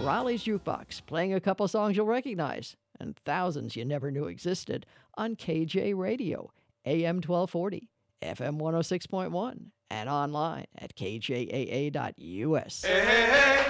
Raleigh's Jukebox, playing a couple songs you'll recognize and thousands you never knew existed on KJ Radio, AM 1240, FM 106.1, and online at kjaa.us. Hey, hey, hey.